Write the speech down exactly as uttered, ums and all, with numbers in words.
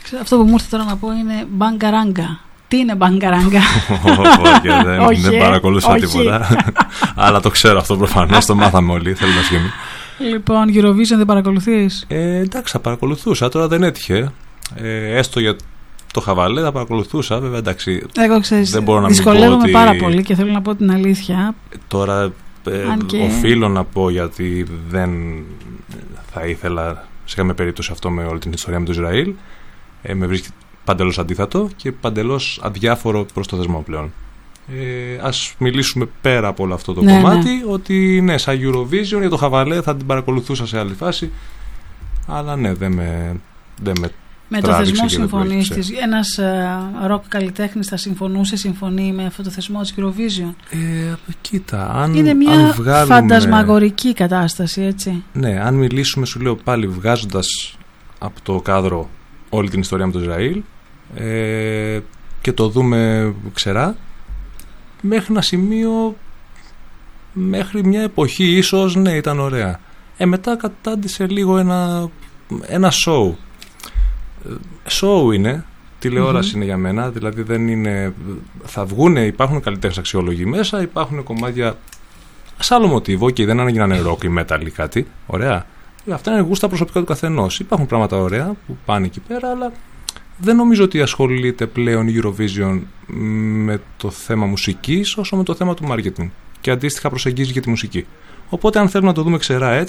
Αυτό που μου ήρθε τώρα να πω είναι μπαγκαράγκα. Τι είναι μπαγκαράγκα? Όχι, δεν παρακολούθησα τίποτα. Αλλά το ξέρω αυτό προφανώς, το μάθαμε όλοι. Θέλω να συγγνώμη. Λοιπόν, Eurovision δεν παρακολουθείς? Ε, εντάξει, θα παρακολουθούσα, τώρα δεν έτυχε. Ε, έστω για το χαβαλέ θα παρακολουθούσα, βέβαια εντάξει. Εγώ ξέρεις, δεν μπορώ να μην πω δυσκολεύομαι ότι... πάρα πολύ και θέλω να πω την αλήθεια. Τώρα ε, και... οφείλω να πω, γιατί δεν θα ήθελα σε καμία περίπτωση αυτό με όλη την ιστορία με το Ισραήλ. Ε, με βρίσκει παντελώς αντίθετο και παντελώς αδιάφορο προς το θεσμό πλέον. Ε, ας μιλήσουμε πέρα από όλο αυτό το ναι, κομμάτι, ναι. Ότι ναι, σαν Eurovision για το χαβαλέ θα την παρακολουθούσα σε άλλη φάση, αλλά ναι, δεν με, δεν με με το θεσμό συμφωνείς? Ένας ροκ uh, καλλιτέχνης θα συμφωνούσε, συμφωνεί με αυτό το θεσμό της Eurovision? Ε, κοίτα, αν, είναι μια αν βγάλουμε... φαντασμαγορική κατάσταση, έτσι. Ναι, αν μιλήσουμε, σου λέω πάλι, βγάζοντας από το κάδρο όλη την ιστορία με το Ισραήλ ε, και το δούμε ξερά, μέχρι ένα σημείο, μέχρι μια εποχή ίσως, ναι, ήταν ωραία. Ε, μετά κατάντησε λίγο ένα, ένα show. Show είναι, τηλεόραση mm-hmm. είναι για μένα, δηλαδή δεν είναι, θα βγούνε, υπάρχουν καλλιτέχνες αξιόλογοι μέσα, υπάρχουν κομμάτια σε άλλο μοτίβο και δεν ανάγκη rock ή metal ή κάτι, ωραία. Αυτά είναι γούστα προσωπικά του καθενός. Υπάρχουν πράγματα ωραία που πάνε εκεί πέρα, αλλά δεν νομίζω ότι ασχολείται πλέον η Eurovision με το θέμα μουσικής όσο με το θέμα του marketing και αντίστοιχα προσεγγίζει και τη μουσική. Οπότε αν θέλουμε να το δούμε ξερά έτσι,